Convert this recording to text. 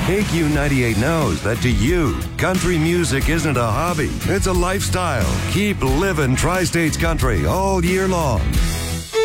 AQ98 knows that to you, country music isn't a hobby, it's a lifestyle. Keep living Tri-States country all year long.